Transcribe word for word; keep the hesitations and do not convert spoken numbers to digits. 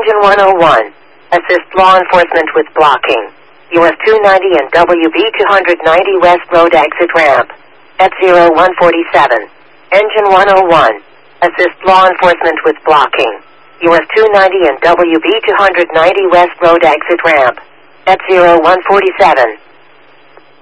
Engine one oh one. Assist law enforcement with blocking. U S two ninety and W B two ninety West Road exit ramp. At zero one forty-seven. Engine one oh one. Assist law enforcement with blocking. U S two ninety and W B two ninety West Road exit ramp. At zero one forty-seven.